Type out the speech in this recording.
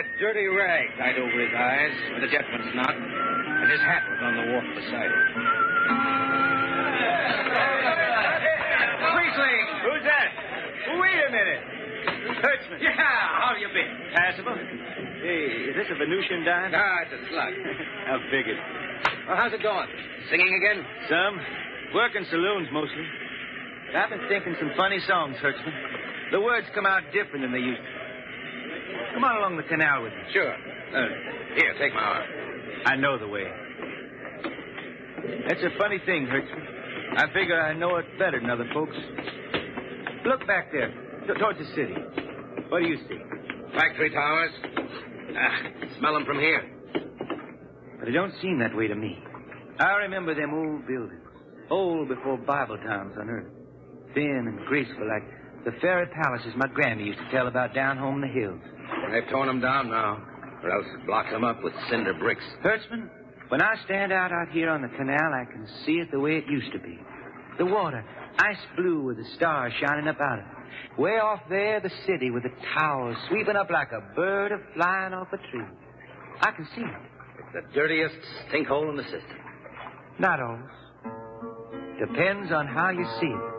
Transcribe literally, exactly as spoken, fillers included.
dirty rag tied over his eyes with a jetman's knot, and his hat was on the wharf beside him. Queensling! Who's that? Wait a minute. Hertzman. Yeah, how you been? Passable? Hey, is this a Venusian dime? Ah, it's a slug. I figured. Well, how's it going? Singing again? Some. Working saloons, mostly. I've been thinking some funny songs, Hertzman. The words come out different than they used to. Come on along the canal with me. Sure. Uh, here, take my arm. I know the way. That's a funny thing, Hertzman. I figure I know it better than other folks. Look back there, t- towards the city. What do you see? Factory towers. Ah, smell them from here. But it don't seem that way to me. I remember them old buildings. Old before Bible times on earth. Thin and graceful like the fairy palaces my Grammy used to tell about down home in the hills. They've torn them down now, or else blocked them up with cinder bricks. Hertzman, when I stand out out here on the canal, I can see it the way it used to be. The water, ice blue with the stars shining up out of it. Way off there, the city with the towers sweeping up like a bird a flying off a tree. I can see it. It's the dirtiest sinkhole in the system. Not always. Depends on how you see it.